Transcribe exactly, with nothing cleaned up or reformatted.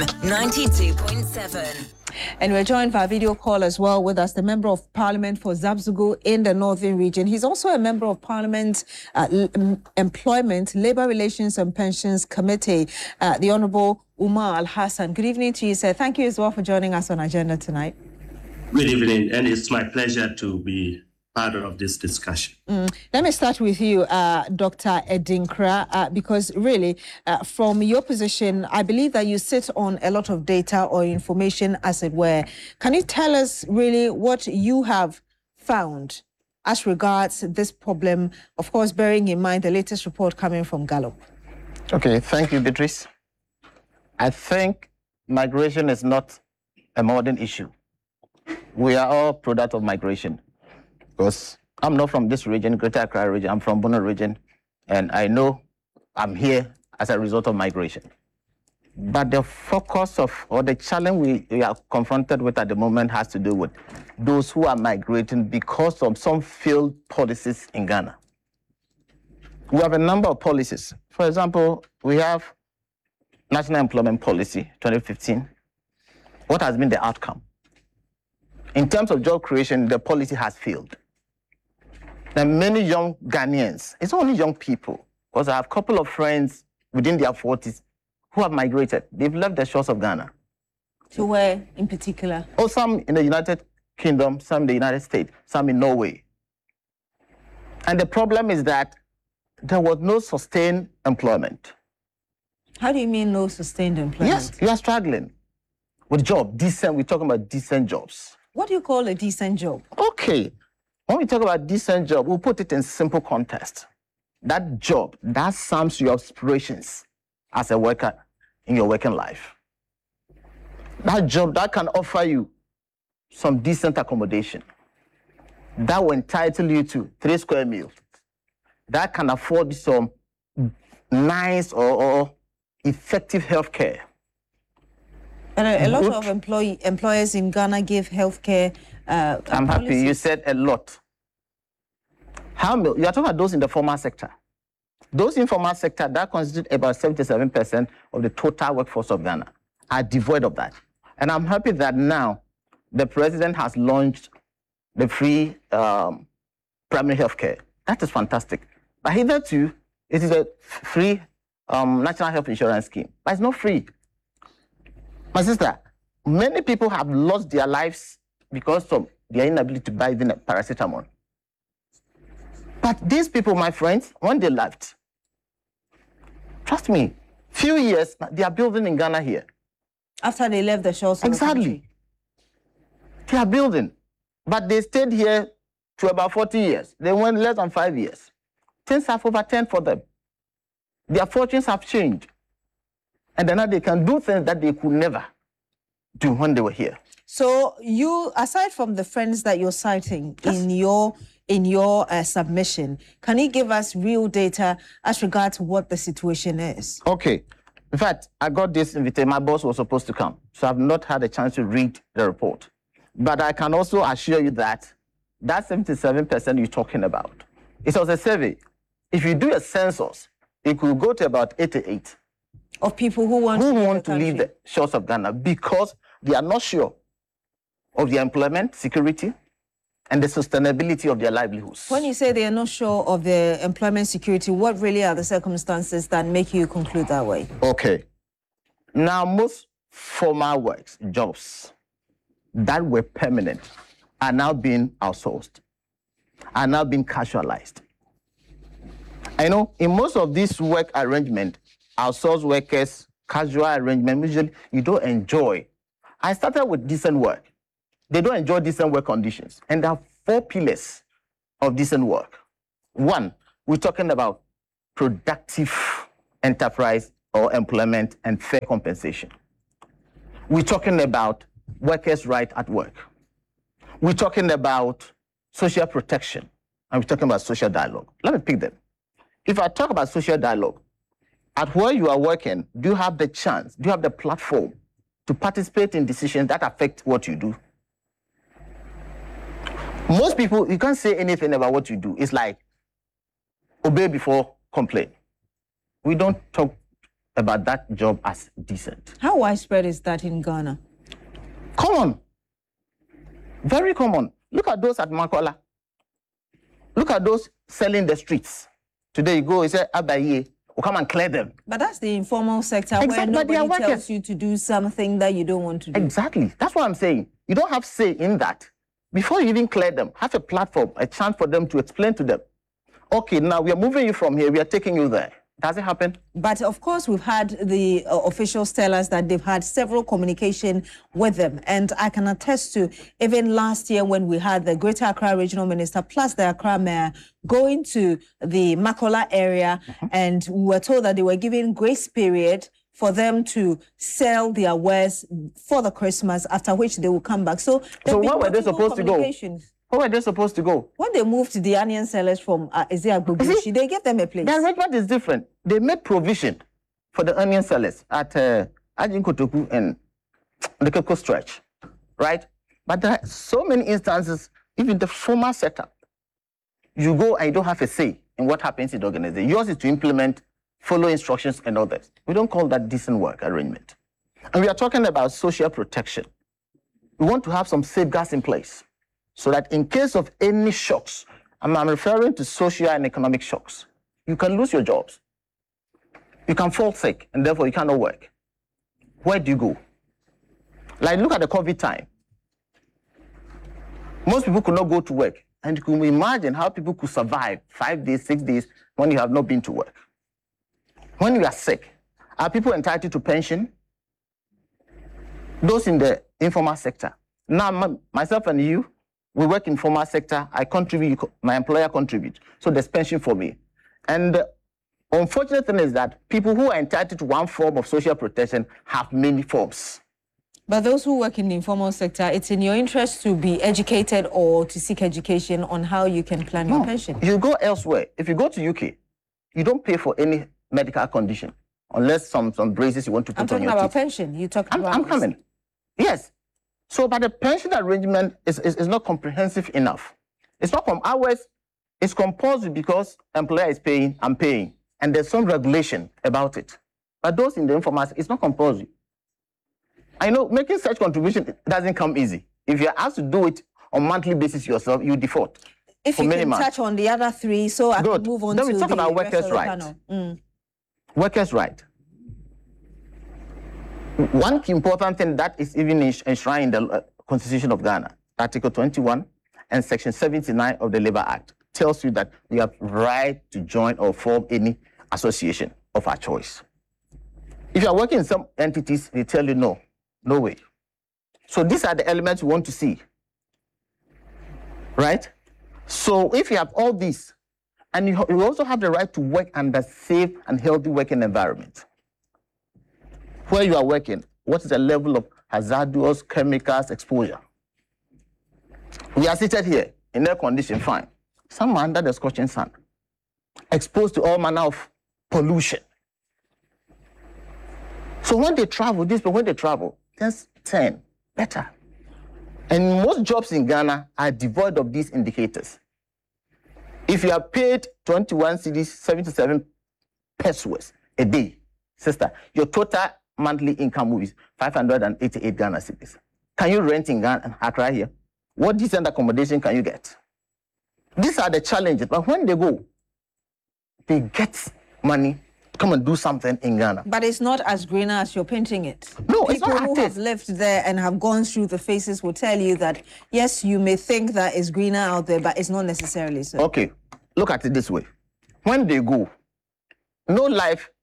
ninety-two point seven. And we're joined via video call as well with us, the Member of Parliament for Zabzugu in the Northern Region. He's also a Member of Parliament uh, Employment, Labour Relations and Pensions Committee, uh, the Honourable Umar Al-Hassan. Good evening to you, sir. Thank you as well for joining us on Agenda tonight. Good evening, and it's my pleasure to be part of this discussion. Mm. Let me start with you, uh, Doctor Edinkra, uh, because really, uh, from your position, I believe that you sit on a lot of data or information, as it were. Can you tell us really what you have found as regards this problem, of course, bearing in mind the latest report coming from Gallup? Okay, thank you, Beatrice. I think migration is not a modern issue. We are all product of migration. Because I'm not from this region, Greater Accra region, I'm from Bono region, and I know I'm here as a result of migration. But the focus of, or the challenge we, we are confronted with at the moment has to do with those who are migrating because of some failed policies in Ghana. We have a number of policies. For example, we have National Employment Policy twenty fifteen. What has been the outcome? In terms of job creation, the policy has failed. There are many young Ghanaians, it's only young people, because I have a couple of friends within their forties who have migrated. They've left the shores of Ghana. To where in particular? Oh, some in the United Kingdom, some in the United States, some in Norway. And the problem is that there was no sustained employment. How do you mean no sustained employment? Yes, you are struggling with job, decent, we're talking about decent jobs. What do you call a decent job? Okay. When we talk about decent job, we'll put it in simple context. That job, that sums your aspirations as a worker in your working life. That job, that can offer you some decent accommodation. That will entitle you to three square meals. That can afford some nice or, or effective health care. And a, a lot of employee, employers in Ghana give health care. Uh, I'm policies. happy you said a lot. How you are talking about those in the formal sector. Those informal sector that constitute about seventy-seven percent of the total workforce of Ghana are devoid of that. And I'm happy that now the president has launched the free um, primary health care. That is fantastic. But hitherto, it is a free um, national health insurance scheme, but it's not free. My sister, many people have lost their lives because of their inability to buy even a paracetamol. But these people, my friends, when they left, trust me, few years, they are building in Ghana here. After they left the shores of Exactly. the country. They are building. But they stayed here to about forty years. They went less than five years. Things have overturned for them. Their fortunes have changed. And then now they can do things that they could never do when they were here. So you, aside from the friends that you're citing yes. in your in your uh, submission, can you give us real data as regards to what the situation is? Okay. In fact, I got this invitation. My boss was supposed to come, so I've not had a chance to read the report. But I can also assure you that that seventy-seven percent you're talking about, it was a survey. If you do a census, it could go to about eighty-eight. Of people who want who to, want to leave the shores of Ghana because they are not sure of their employment, security, and the sustainability of their livelihoods. When you say they are not sure of their employment security, what really are the circumstances that make you conclude that way? Okay. Now, most formal works, jobs that were permanent are now being outsourced, are now being casualized. I know in most of these work arrangements, outsourced workers, casual arrangement, usually you don't enjoy. I started with decent work. They don't enjoy decent work conditions. And there are four pillars of decent work. One, we're talking about productive enterprise or employment and fair compensation. We're talking about workers' right at work. We're talking about social protection, and we're talking about social dialogue. Let me pick them. If I talk about social dialogue, at where you are working, do you have the chance, do you have the platform to participate in decisions that affect what you do? Most people, you can't say anything about what you do. It's like obey before complain. We don't talk about that job as decent. How widespread is that in Ghana? Common. Very common. Look at those at Makola. Look at those selling the streets. Today you go, you say, Abaye, or come and clear them. But that's the informal sector Exactly, where but they are nobody tells workers. you to do something that you don't want to do. Exactly. That's what I'm saying. You don't have say in that. Before you even clear them, have a platform, a chance for them to explain to them. Okay, now we are moving you from here, we are taking you there. Does it happen? But of course, we've had the uh, officials tell us that they've had several communication with them. And I can attest to, even last year when we had the Greater Accra Regional Minister plus the Accra Mayor going to the Makola area, mm-hmm. and we were told that they were given grace period for them to sell their wares for the Christmas, after which they will come back. So, so where were they supposed to go? Where were they supposed to go? When they moved the onion sellers from uh, Ezia Gbogbooshi, they gave them a place. The arrangement is different. They made provision for the onion sellers at uh, Ajin Kotoku and the Keko stretch, right? But there are so many instances, even the former setup, you go and you don't have a say in what happens in the organization. Yours is to implement, follow instructions and others. We don't call that decent work arrangement. And we are talking about social protection. We want to have some safeguards in place, so that in case of any shocks, I'm, I'm referring to social and economic shocks, you can lose your jobs. You can fall sick, and therefore you cannot work. Where do you go? Like, look at the COVID time. Most people could not go to work. And you can imagine how people could survive five days, six days, when you have not been to work. When you are sick, are people entitled to pension? Those in the informal sector. Now, my, myself and you, we work in formal sector. I contribute, my employer contributes. So there's pension for me. And the unfortunate thing is that people who are entitled to one form of social protection have many forms. But those who work in the informal sector, it's in your interest to be educated or to seek education on how you can plan no, your pension. You go elsewhere. If you go to U K, you don't pay for any medical condition unless some, some braces you want to put I'm on your talking about teeth. pension. You talk I'm, about I'm coming. Yes. So, but the pension arrangement is, is, is not comprehensive enough. It's not from ours. It's compulsory because employer is paying, I'm paying. And there's some regulation about it. But those in the informal, it's not compulsory. I know making such contribution doesn't come easy. If you're asked to do it on a monthly basis yourself, you default. If you can touch on the other three, so I Good. can move on then to we talk the about rest workers' of the right. panel. Mm. Workers' right. One important thing that is even enshrined in the uh, Constitution of Ghana, Article twenty-one and Section seventy-nine of the Labour Act, tells you that we have right to join or form any association of our choice. If you are working in some entities, they tell you no, no way. So these are the elements we want to see, right? So if you have all these, and you, you also have the right to work under safe and healthy working environment. Where you are working, what is the level of hazardous chemicals exposure? We are seated here in air condition, fine. Some are under the scorching sun, exposed to all manner of pollution. So when they travel, this, but when they travel, that's ten, better. And most jobs in Ghana are devoid of these indicators. If you are paid twenty-one cedis, seventy-seven pesos a day, sister, your total monthly income will be five hundred eighty-eight Ghana cedis. Can you rent in Ghana and Accra here? What decent accommodation can you get? These are the challenges, but when they go, they get money to come and do something in Ghana. But it's not as greener as you're painting it. No, People it's not who active. have lived there and have gone through the phases will tell you that, yes, you may think that it's greener out there, but it's not necessarily so. Okay, look at it this way. When they go, no life